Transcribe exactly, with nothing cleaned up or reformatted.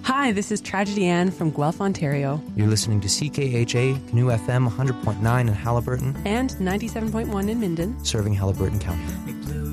Hi, this is Tragedy Ann from Guelph, Ontario. You're listening to C K H A, Canoe F M one hundred point nine in Haliburton. And ninety-seven point one in Minden. Serving Haliburton County.